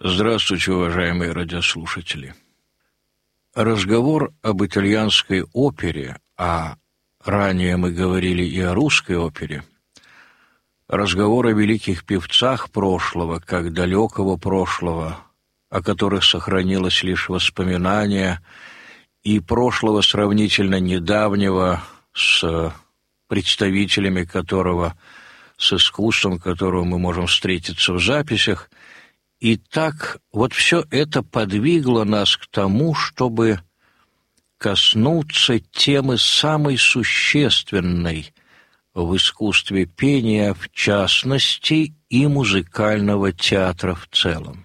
Здравствуйте, уважаемые радиослушатели. Разговор об итальянской опере, а ранее мы говорили и о русской опере, разговор о великих певцах прошлого, как далекого прошлого, о которых сохранилось лишь воспоминание, и прошлого сравнительно недавнего, с представителями которого, с искусством которого мы можем встретиться в записях. И так вот все это подвигло нас к тому, чтобы коснуться темы самой существенной в искусстве пения, в частности, и музыкального театра в целом.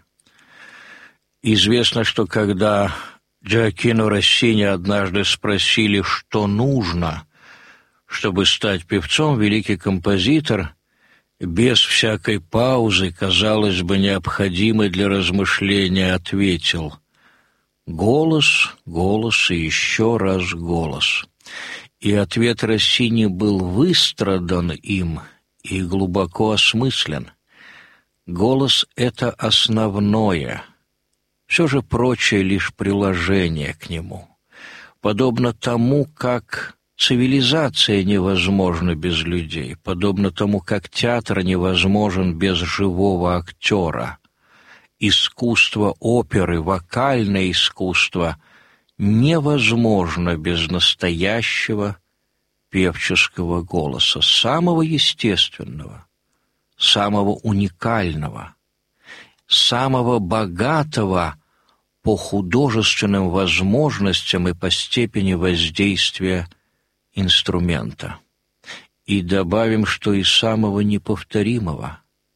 Известно, что когда Джоаккино Россини однажды спросили, что нужно, чтобы стать певцом, великий композитор без всякой паузы, казалось бы, необходимой для размышления, ответил: «Голос, голос и еще раз голос». И ответ Россини был выстрадан им и глубоко осмыслен. Голос — это основное, все же прочее лишь приложение к нему. Подобно тому, как цивилизация невозможна без людей, подобно тому, как театр невозможен без живого актера. Искусство оперы, вокальное искусство невозможно без настоящего певческого голоса, самого естественного, самого уникального, самого богатого по художественным возможностям и по степени воздействия инструмента. И добавим, что и самого неповторимого,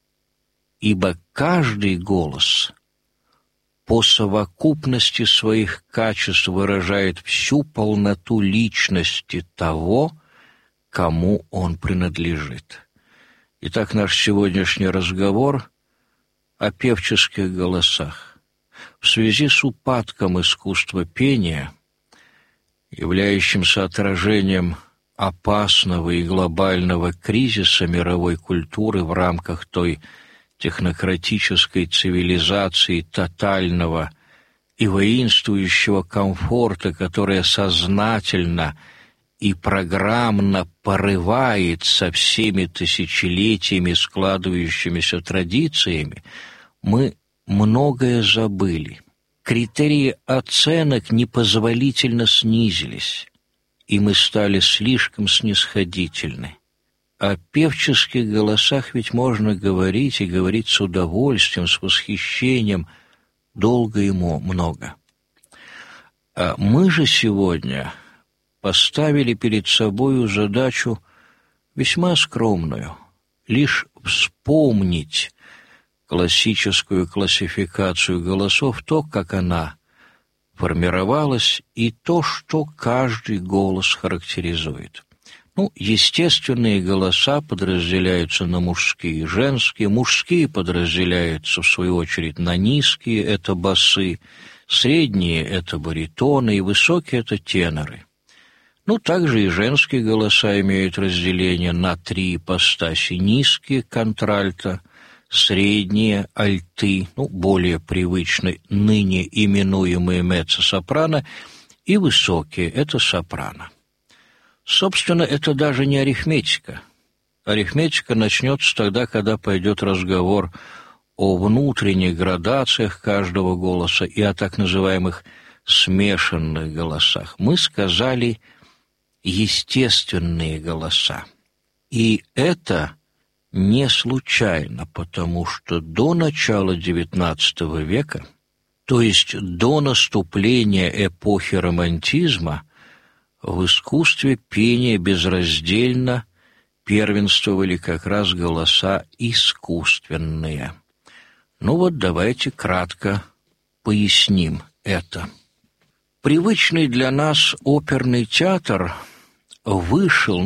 ибо каждый голос по совокупности своих качеств выражает всю полноту личности того, кому он принадлежит. Итак, наш сегодняшний разговор о певческих голосах. В связи с упадком искусства пения, являющимся отражением опасного и глобального кризиса мировой культуры в рамках той технократической цивилизации тотального и воинствующего комфорта, которая сознательно и программно порывает со всеми тысячелетиями складывающимися традициями, мы многое забыли. Критерии оценок непозволительно снизились, и мы стали слишком снисходительны. О певческих голосах ведь можно говорить, и говорить с удовольствием, с восхищением, долго и много. А мы же сегодня поставили перед собою задачу весьма скромную — лишь вспомнить классическую классификацию голосов, то, как она формировалась, и то, что каждый голос характеризует. Естественные голоса подразделяются на мужские и женские. Мужские подразделяются, в свою очередь, на низкие — это басы, средние — это баритоны, и высокие — это теноры. Также и женские голоса имеют разделение на 3 ипостаси: низкие — контральто, средние — альты, более привычные, ныне именуемые меццо-сопрано, и высокие — это сопрано. Собственно, это даже не арифметика. Арифметика начнется тогда, когда пойдет разговор о внутренних градациях каждого голоса и о так называемых смешанных голосах. Мы сказали естественные голоса. И это не случайно, потому что до начала XIX века, то есть до наступления эпохи романтизма, в искусстве пения безраздельно первенствовали как раз голоса искусственные. Давайте кратко поясним это. Привычный для нас оперный театр вышел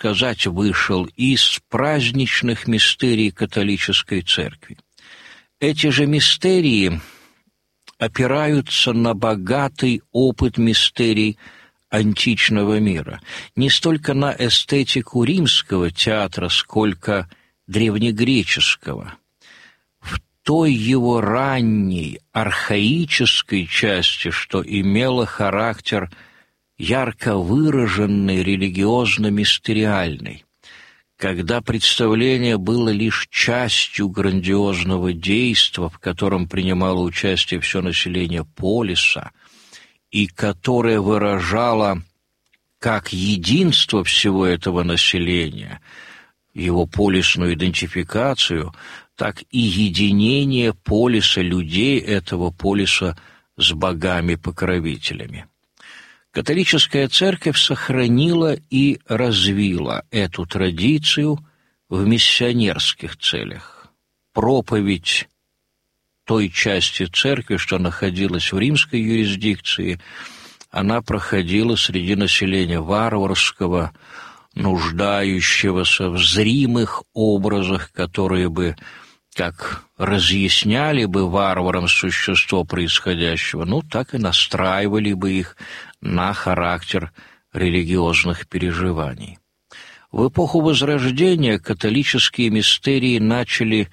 из праздничных мистерий католической церкви. Эти же мистерии опираются на богатый опыт мистерий античного мира, не столько на эстетику римского театра, сколько древнегреческого. В той его ранней, архаической части, что имела характер ярко выраженный, религиозно-мистериальный, когда представление было лишь частью грандиозного действа, в котором принимало участие все население полиса, и которое выражало как единство всего этого населения, его полисную идентификацию, так и единение полиса, людей этого полиса с богами-покровителями. Католическая церковь сохранила и развила эту традицию в миссионерских целях. Проповедь той части церкви, что находилась в римской юрисдикции, она проходила среди населения варварского, нуждающегося в зримых образах, которые бы как разъясняли бы варварам существо происходящего, так и настраивали бы их на характер религиозных переживаний. В эпоху Возрождения католические мистерии начали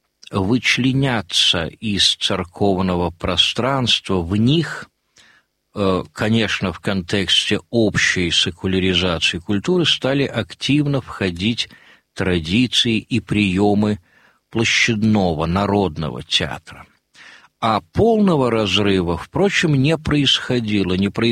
вычленяться из церковного пространства. В них, конечно, в контексте общей секуляризации культуры стали активно входить традиции и приемы площадного народного театра. А полного разрыва, впрочем, не происходило ни в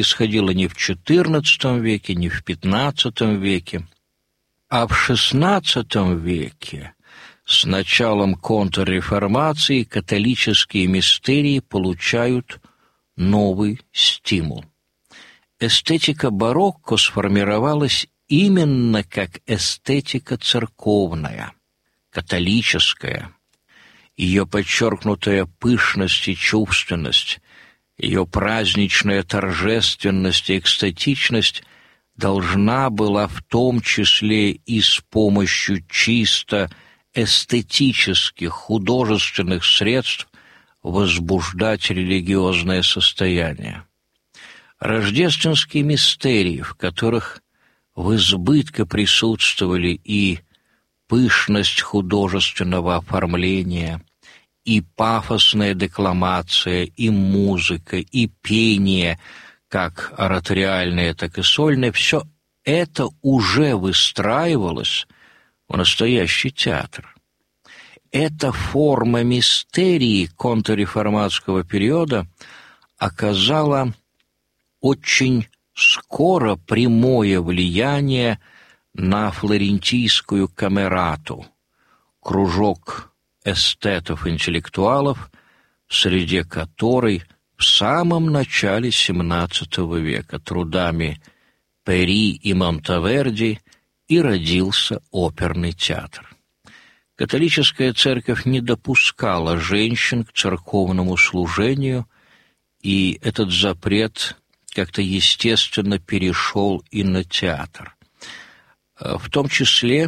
XIV веке, ни в XV веке. А в XVI веке, с началом контрреформации, католические мистерии получают новый стимул. Эстетика барокко сформировалась именно как эстетика церковная, католическая. Ее подчеркнутая пышность и чувственность, ее праздничная торжественность и экстатичность должна была в том числе и с помощью чисто эстетических, художественных средств возбуждать религиозное состояние. Рождественские мистерии, в которых в избытке присутствовали и пышность художественного оформления, и пафосная декламация, и музыка, и пение, как ораториальное, так и сольное, все это уже выстраивалось в настоящий театр. Эта форма мистерии контрреформатского периода оказала очень скоро прямое влияние на флорентийскую камерату, кружок эстетов-интеллектуалов, в среде которой в самом начале XVII века трудами Пери и Монтеверди и родился оперный театр. Католическая церковь не допускала женщин к церковному служению, и этот запрет как-то естественно перешел и на театр. В том числе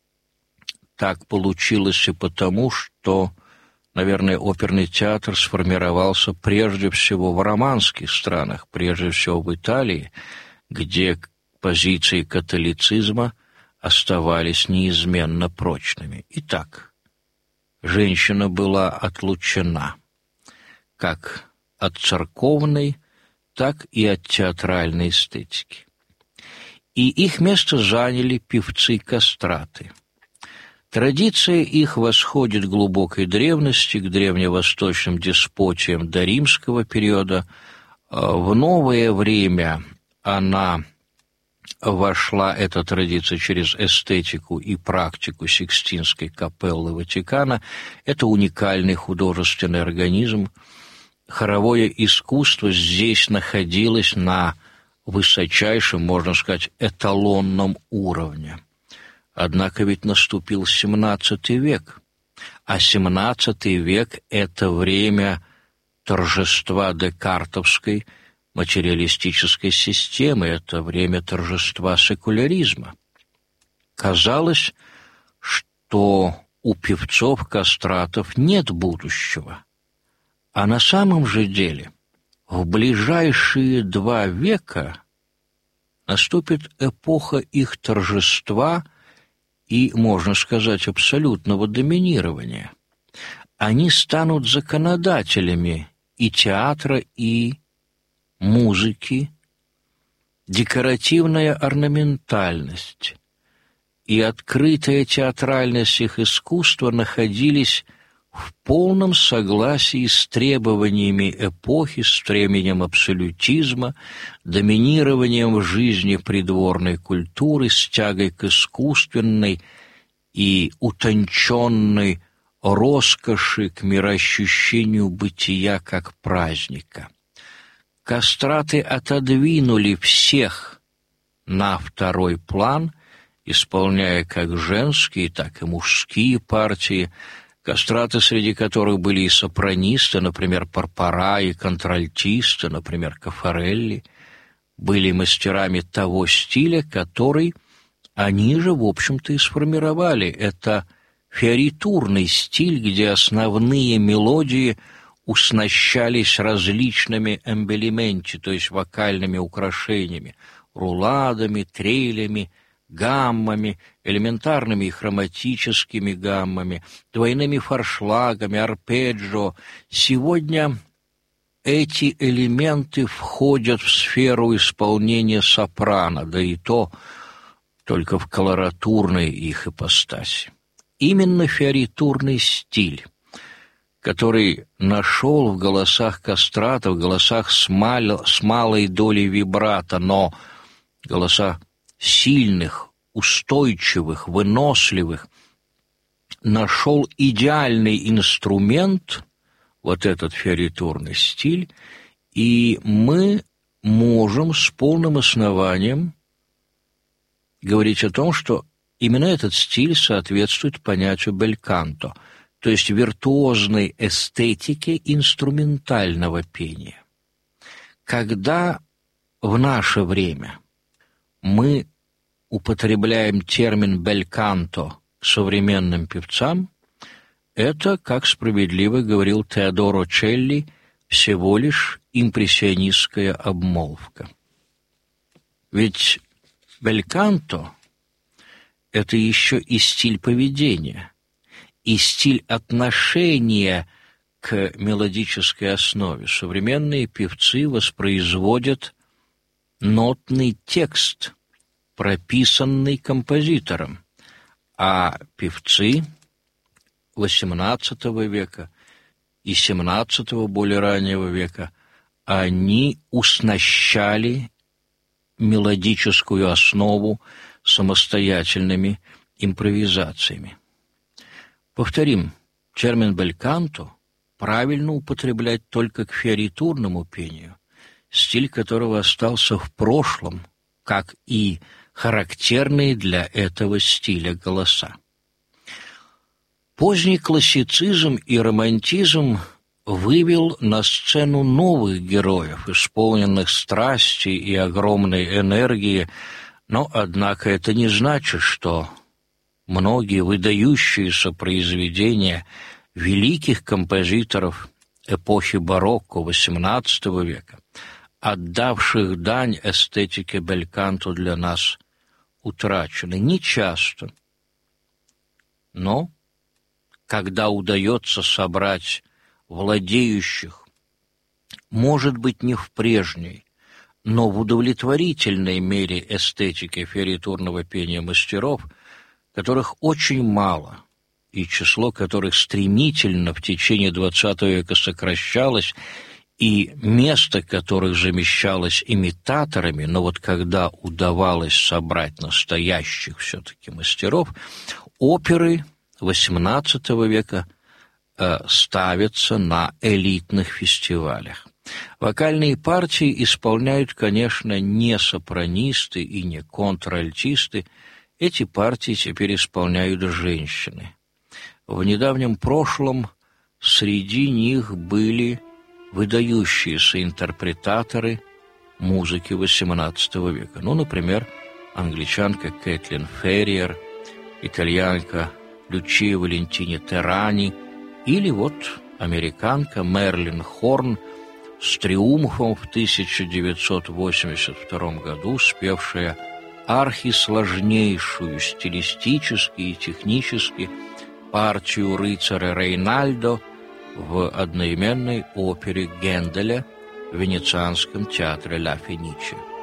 так получилось и потому, что, наверное, оперный театр сформировался прежде всего в романских странах, прежде всего в Италии, где позиции католицизма оставались неизменно прочными. Итак, женщина была отлучена как от церковной, так и от театральной эстетики. И их место заняли певцы-кастраты. Традиция их восходит к глубокой древности, к древневосточным деспотиям до римского периода. В новое время она вошла, эта традиция, через эстетику и практику Сикстинской капеллы Ватикана. Это уникальный художественный организм. Хоровое искусство здесь находилось на высочайшем, можно сказать, эталонном уровне. Однако ведь наступил XVII век, а XVII век – это время торжества декартовской материалистической системы, это время торжества секуляризма. Казалось, что у певцов-кастратов нет будущего, а на самом же деле в ближайшие 2 века наступит эпоха их торжества и, можно сказать, абсолютного доминирования. они станут законодателями и театра, и музыки, декоративная орнаментальность и открытая театральность их искусства находились в полном согласии с требованиями эпохи, с временем абсолютизма, доминированием в жизни придворной культуры, с тягой к искусственной и утонченной роскоши, к мироощущению бытия как праздника. Кастраты отодвинули всех на второй план, исполняя как женские, так и мужские партии, кастраты, среди которых были и сопранисты, например, Порпора, и контральтисты, например, Кафарелли, были мастерами того стиля, который они же, в общем-то, и сформировали. Это фиоритурный стиль, где основные мелодии уснащались различными эмбелименти, то есть вокальными украшениями, руладами, трелями, гаммами, элементарными и хроматическими гаммами, двойными форшлагами, арпеджио. Сегодня эти элементы входят в сферу исполнения сопрано, да и то только в колоратурной их ипостаси. Именно фиоритурный стиль, который нашел в голосах кастратов, в голосах с малой долей вибрато, но голоса сильных, устойчивых, выносливых, нашел идеальный инструмент, вот этот фиоритурный стиль, и мы можем с полным основанием говорить о том, что именно этот стиль соответствует понятию бельканто, то есть виртуозной эстетике инструментального пения. Когда в наше время мы употребляем термин «бельканто» к современным певцам, это, как справедливо говорил Теодоро Челли, всего лишь импрессионистская обмолвка. Ведь бельканто — это еще и стиль поведения, и стиль отношения к мелодической основе. Современные певцы воспроизводят нотный текст, прописанный композитором, а певцы XVIII века и XVII более раннего века, они уснащали мелодическую основу самостоятельными импровизациями. Повторим, термин «бельканто» правильно употреблять только к фиоритурному пению, стиль которого остался в прошлом, как и характерные для этого стиля голоса. Поздний классицизм и романтизм вывел на сцену новых героев, исполненных страсти и огромной энергии, но, однако, это не значит, что многие выдающиеся произведения великих композиторов эпохи барокко XVIII века, отдавших дань эстетике бельканто, для нас утрачены. Не часто, но когда удается собрать владеющих, может быть, не в прежней, но в удовлетворительной мере эстетики фиоритурного пения мастеров, которых очень мало, и число которых стремительно в течение XX века сокращалось, и место которых замещалось имитаторами, но вот когда удавалось собрать настоящих все-таки мастеров, оперы XVIII века ставятся на элитных фестивалях. Вокальные партии исполняют, конечно, не сопранисты и не контральтисты. Эти партии теперь исполняют женщины. В недавнем прошлом среди них были выдающиеся интерпретаторы музыки XVIII века. Ну, например, англичанка Кэтлин Ферриер, итальянка Лючия Валентини Террани или вот американка Мерлин Хорн с триумфом в 1982 году спевшая архисложнейшую стилистически и технически партию рыцаря Рейнальдо в одноименной опере Генделя в Венецианском театре Ла Фениче.